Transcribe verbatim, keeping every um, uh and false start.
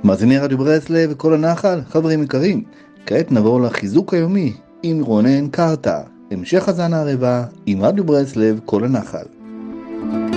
מאזיני רדיו ברסלב וכל הנחל, חברים יקרים, כעת נעבור לחיזוק היומי עם רונן קרטה, המשך הזן הערבה עם רדיו ברסלב כל הנחל.